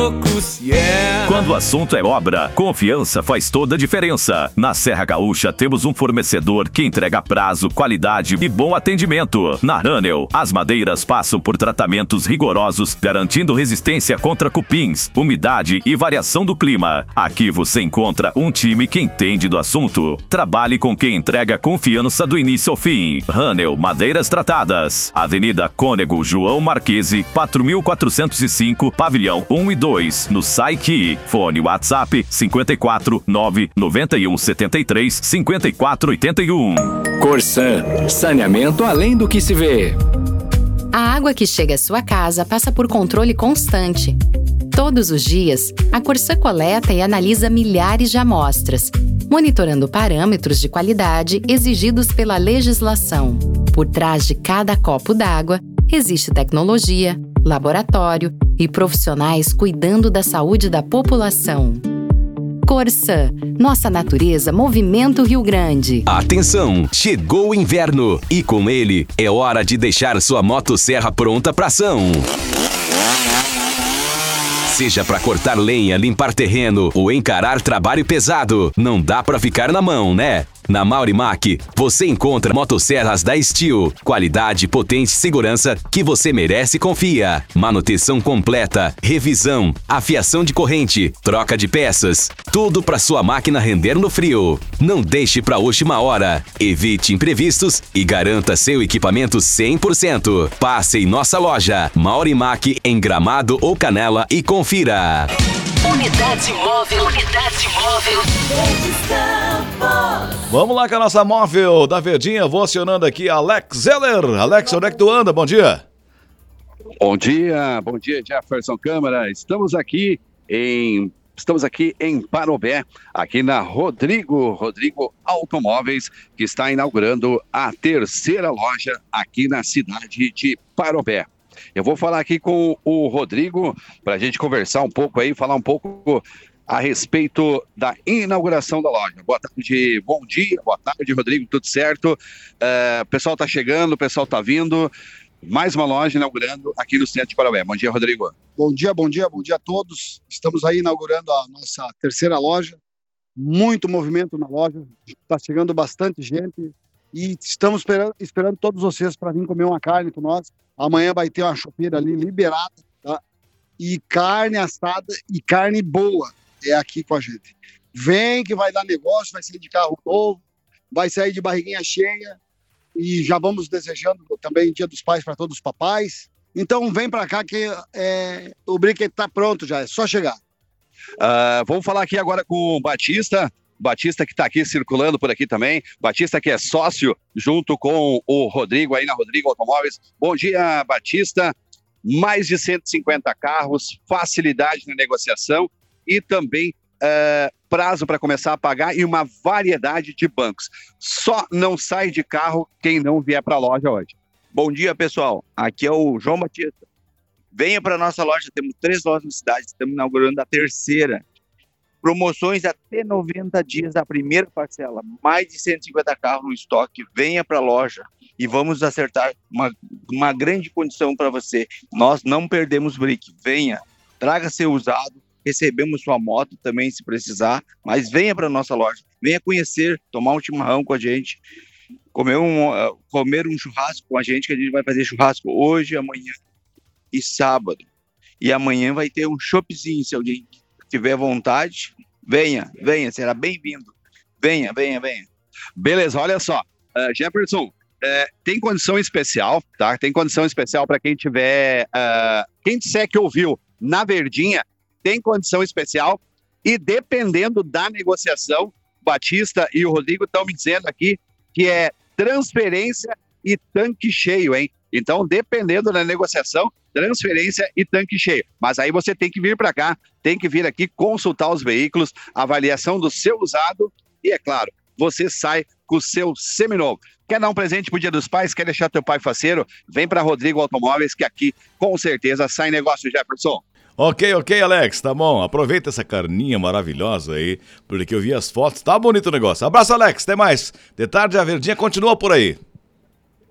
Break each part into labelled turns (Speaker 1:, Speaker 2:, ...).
Speaker 1: Quando o assunto é obra, confiança faz toda a diferença. Na Serra Gaúcha temos um fornecedor que entrega prazo, qualidade e bom atendimento. Na Ranel, as madeiras passam por tratamentos rigorosos, garantindo resistência contra cupins, umidade e variação do clima. Aqui você encontra um time que entende do assunto. Trabalhe com quem entrega confiança do início ao fim. Ranel Madeiras Tratadas. Avenida Cônego João Marquese, 4405, Pavilhão 1 e 2, no Saiki. Fone WhatsApp 54 991 73 54 81.
Speaker 2: Corsan, saneamento além do que se vê.
Speaker 3: A água que chega à sua casa passa por controle constante. Todos os dias, a Corsan coleta e analisa milhares de amostras, monitorando parâmetros de qualidade exigidos pela legislação. Por trás de cada copo d'água, existe tecnologia, laboratório e profissionais cuidando da saúde da população. Corsan, nossa natureza movimenta o Rio Grande.
Speaker 4: Atenção, chegou o inverno e com ele é hora de deixar sua motosserra pronta para ação. Seja para cortar lenha, limpar terreno ou encarar trabalho pesado, não dá para ficar na mão, né? Na Maurimac, você encontra motosserras da Steel, qualidade, potência e segurança que você merece e confia. Manutenção completa, revisão, afiação de corrente, troca de peças, tudo para sua máquina render no frio. Não deixe para a última hora. Evite imprevistos e garanta seu equipamento 100%. Passe em nossa loja, Maurimac, em Gramado ou Canela e confira.
Speaker 5: Unidade móvel.
Speaker 6: Vamos lá com a nossa móvel da Verdinha. Vou acionando aqui Alex Zeller. Alex, onde é que tu anda? Bom dia.
Speaker 7: Bom dia, Jefferson Câmara. Estamos aqui em Parobé, aqui na Rodrigo Automóveis, que está inaugurando a terceira loja aqui na cidade de Parobé. Eu vou falar aqui com o Rodrigo para a gente conversar um pouco aí, falar um pouco a respeito da inauguração da loja. Boa tarde, bom dia, boa tarde, Rodrigo, tudo certo? O pessoal está chegando, o pessoal está vindo. Mais uma loja inaugurando aqui no centro de Parobé. Bom dia, Rodrigo.
Speaker 8: Bom dia a todos. Estamos aí inaugurando a nossa terceira loja. Muito movimento na loja, está chegando bastante gente e estamos esperando todos vocês para vir comer uma carne com nós. Amanhã vai ter uma chopeira ali liberada, tá? E carne assada e carne boa é aqui com a gente. Vem que vai dar negócio, vai sair de carro novo, vai sair de barriguinha cheia e já vamos desejando também Dia dos Pais para todos os papais. Então vem para cá que o brinquedo está pronto já, é só chegar.
Speaker 7: Vamos falar aqui agora com o Batista que está aqui circulando por aqui também. Batista que é sócio junto com o Rodrigo aí na Rodrigo Automóveis. Bom dia, Batista. Mais de 150 carros, facilidade na negociação e também prazo para começar a pagar e uma variedade de bancos. Só não sai de carro quem não vier para a loja hoje.
Speaker 9: Bom dia, pessoal. Aqui é o João Batista. Venha para a nossa loja, temos 3 lojas na cidade, estamos inaugurando a terceira. Promoções até 90 dias da primeira parcela, mais de 150 carros no estoque. Venha para a loja e vamos acertar uma grande condição para você. Nós não perdemos brick. Venha, traga seu usado, recebemos sua moto também se precisar, mas venha para a nossa loja. Venha conhecer, tomar um chimarrão com a gente, comer um churrasco com a gente, que a gente vai fazer churrasco hoje, amanhã e sábado. E amanhã vai ter um choppzinho, se alguém tiver vontade, venha, será bem-vindo. Venha.
Speaker 7: Beleza, olha só, Jefferson, tem condição especial, tá? Tem condição especial para quem tiver, quem disser que ouviu na Verdinha, tem condição especial e dependendo da negociação, Batista e o Rodrigo estão me dizendo aqui que é transferência e tanque cheio, hein? Então, dependendo da negociação, transferência e tanque cheio. Mas aí você tem que vir para cá, tem que vir aqui consultar os veículos, avaliação do seu usado e, é claro, você sai com o seu seminovo. Quer dar um presente pro Dia dos Pais? Quer deixar teu pai faceiro? Vem para Rodrigo Automóveis, que aqui com certeza sai negócio, Jefferson.
Speaker 6: Ok, Alex, tá bom. Aproveita essa carninha maravilhosa aí, porque eu vi as fotos, tá bonito o negócio. Abraço, Alex, até mais. De tarde a Verdinha continua por aí.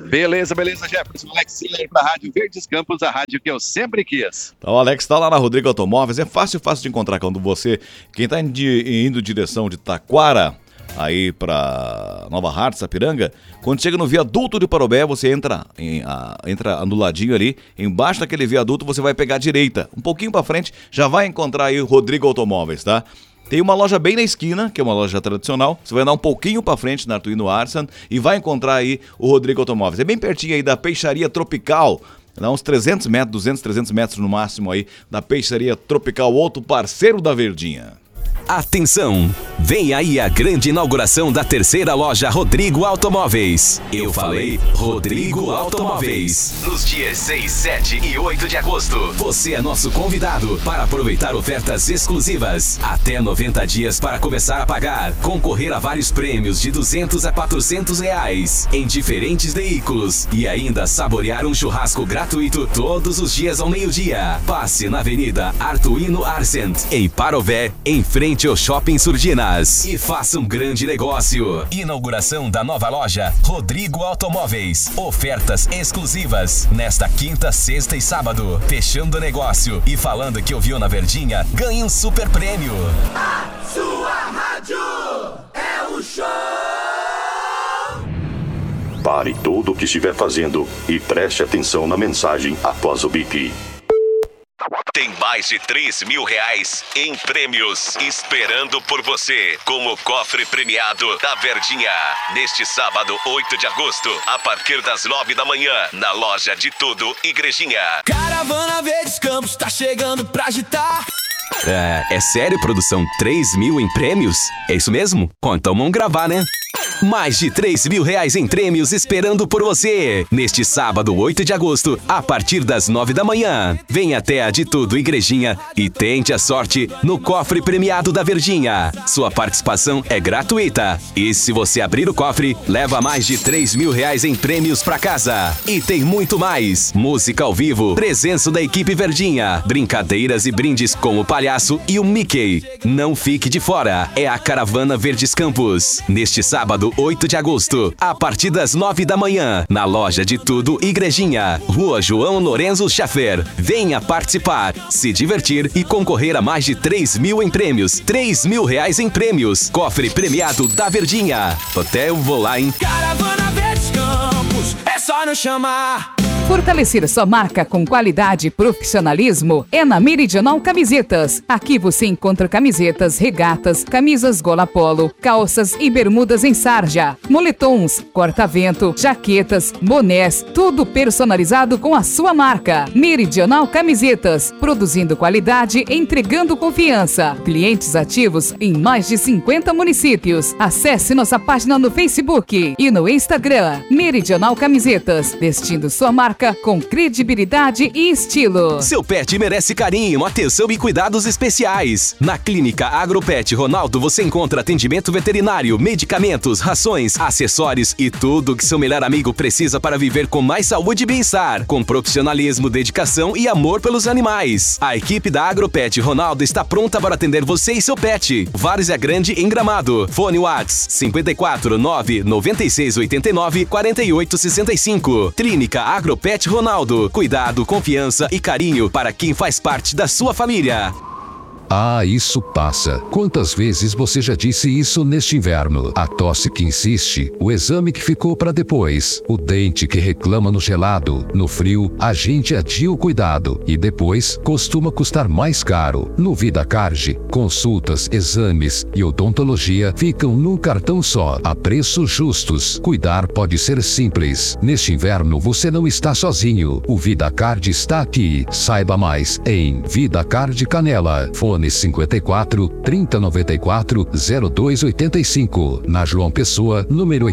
Speaker 7: Beleza, Jefferson. Alex Siller para a Rádio Verdes Campos, a rádio que eu sempre quis.
Speaker 6: Então, o Alex tá lá na Rodrigo Automóveis. É fácil de encontrar quando você... Quem tá indo em direção de Taquara, aí pra Nova Hartz, Sapiranga, quando chega no viaduto de Parobé, você entra no ladinho ali, embaixo daquele viaduto você vai pegar a direita. Um pouquinho pra frente, já vai encontrar aí o Rodrigo Automóveis, tá? Tem uma loja bem na esquina, que é uma loja tradicional. Você vai andar um pouquinho pra frente na Artuino Arsan e vai encontrar aí o Rodrigo Automóveis. É bem pertinho aí da Peixaria Tropical. Dá uns 300 metros, 200, 300 metros no máximo aí da Peixaria Tropical, outro parceiro da Verdinha.
Speaker 4: Atenção! Vem aí a grande inauguração da terceira loja Rodrigo Automóveis. Eu falei Rodrigo Automóveis. Nos dias 6, 7 e 8 de agosto. Você é nosso convidado para aproveitar ofertas exclusivas. Até 90 dias para começar a pagar. Concorrer a vários prêmios de R$200 a R$400 em diferentes veículos. E ainda saborear um churrasco gratuito todos os dias ao meio-dia. Passe na Avenida Artuino Arcent, em Parobé, em frente ao Shopping Surginas, e faça um grande negócio. Inauguração da nova loja Rodrigo Automóveis. Ofertas exclusivas nesta quinta, sexta e sábado. Fechando o negócio e falando que ouviu na Verdinha, ganhe um super prêmio.
Speaker 10: A sua rádio é o show.
Speaker 11: Pare tudo o que estiver fazendo e preste atenção na mensagem após o bip.
Speaker 1: Tem mais de R$3.000 em prêmios esperando por você, como o cofre premiado da Verdinha. Neste sábado, 8 de agosto, a partir das 9 da manhã, na loja de tudo Igrejinha.
Speaker 10: Caravana Verdes Campos tá chegando pra agitar.
Speaker 4: É sério, produção? 3.000 em prêmios? É isso mesmo? Bom, então vamos gravar, né? Mais de R$3.000 em prêmios esperando por você. Neste sábado, 8 de agosto, a partir das 9 da manhã. Venha até a de tudo Igrejinha e tente a sorte no cofre premiado da Verdinha. Sua participação é gratuita. E se você abrir o cofre, leva mais de R$3.000 em prêmios pra casa. E tem muito mais. Música ao vivo, presença da equipe Verdinha, brincadeiras e brindes com o palhaço e o Mickey. Não fique de fora. É a Caravana Verdes Campos. Neste sábado, 8 de agosto, a partir das 9 da manhã, na loja de tudo Igrejinha, Rua João Lorenzo Schaffer. Venha participar, se divertir e concorrer a mais de R$3.000 em prêmios. R$3.000 em prêmios. Cofre premiado da Verdinha. Até eu vou lá, hein?
Speaker 10: Caravana Verdes Campos, é só nos chamar.
Speaker 12: Fortalecer sua marca com qualidade e profissionalismo é na Meridional Camisetas. Aqui você encontra camisetas, regatas, camisas gola polo, calças e bermudas em sarja, moletons, corta-vento, jaquetas, bonés, tudo personalizado com a sua marca. Meridional Camisetas, produzindo qualidade, entregando confiança. Clientes ativos em mais de 50 municípios. Acesse nossa página no Facebook e no Instagram. Meridional Camisetas, vestindo sua marca com credibilidade e estilo.
Speaker 4: Seu pet merece carinho, atenção e cuidados especiais. Na Clínica Agropet Ronaldo você encontra atendimento veterinário, medicamentos, rações, acessórios e tudo que seu melhor amigo precisa para viver com mais saúde e bem-estar, com profissionalismo, dedicação e amor pelos animais. A equipe da Agropet Ronaldo está pronta para atender você e seu pet. Várzea Grande em Gramado. Fone Whats 54 9 96 89 48 65. Clínica Agropet Ronaldo. Cuidado, confiança e carinho para quem faz parte da sua família.
Speaker 13: Ah, isso passa. Quantas vezes você já disse isso neste inverno? A tosse que insiste, o exame que ficou para depois, o dente que reclama no gelado. No frio, a gente adia o cuidado e depois costuma custar mais caro. No VidaCard, consultas, exames e odontologia ficam num cartão só, a preços justos. Cuidar pode ser simples. Neste inverno você não está sozinho. O VidaCard está aqui. Saiba mais em VidaCard Canela. Fone 54 3094 0285, na João Pessoa, número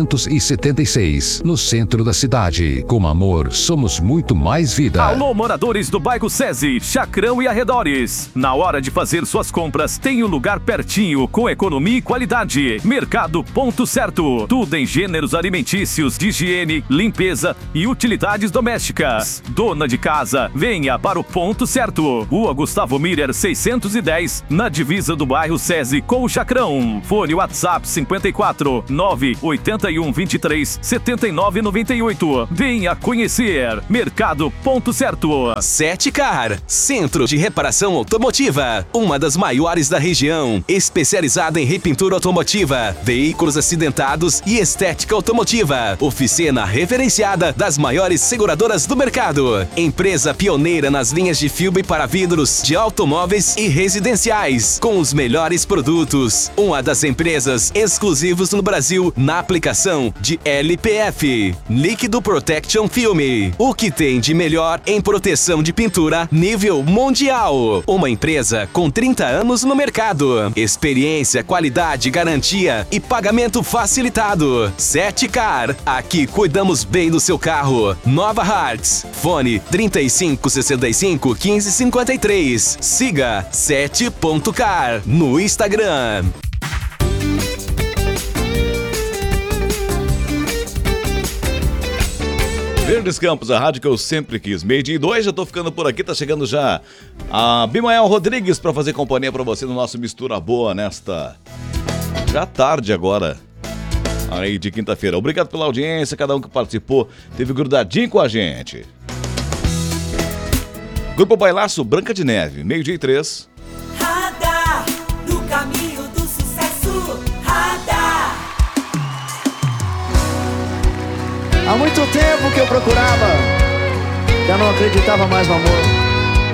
Speaker 13: 876, no centro da cidade. Com amor, somos muito mais vida.
Speaker 1: Alô, moradores do bairro SESI, Chacrão e arredores. Na hora de fazer suas compras, tem um lugar pertinho, com economia e qualidade. Mercado Ponto Certo. Tudo em gêneros alimentícios, de higiene, limpeza e utilidades domésticas. Dona de casa, venha para o Ponto Certo. Rua Gustavo Miller, 600 210, na divisa do bairro SESI com o Chacrão. Fone WhatsApp 54 981 23 79 98. Venha conhecer Mercado Ponto Certo.
Speaker 4: Setcar, Centro de Reparação Automotiva, uma das maiores da região, especializada em repintura automotiva, veículos acidentados e estética automotiva. Oficina referenciada das maiores seguradoras do mercado. Empresa pioneira nas linhas de filme para vidros de automóveis e residenciais, com os melhores produtos. Uma das empresas exclusivas no Brasil na aplicação de LPF, Líquido Protection Film. O que tem de melhor em proteção de pintura nível mundial. Uma empresa com 30 anos no mercado. Experiência, qualidade, garantia e pagamento facilitado. Setcar, aqui cuidamos bem do seu carro. Nova Hartz, fone 3565 1553. Siga 7.car no Instagram.
Speaker 6: Verdes Campos, a rádio que eu sempre quis. 12:02, já tô ficando por aqui, tá chegando já a Bimael Rodrigues pra fazer companhia pra você no nosso Mistura Boa nesta já tarde agora, aí de quinta-feira. Obrigado pela audiência, cada um que participou, teve grudadinho com a gente. Grupo Bailaço, Branca de Neve, 12:03.
Speaker 10: Radar do caminho do sucesso. Radar.
Speaker 14: Há muito tempo que eu procurava, já não acreditava mais no amor.